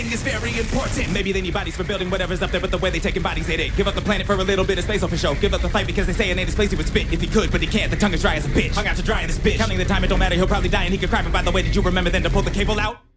is very important. Maybe they need bodies for building whatever's up there, but the way they taking bodies, it ain't. Give up the planet for a little bit of space, oh for sure. Give up the fight because they say it ain't his place, he would spit if he could, but he can't. The tongue is dry as a bitch. Hung out to dry in this bitch. Counting the time, it don't matter, he'll probably die and he could cry. And by the way, did you remember then to pull the cable out?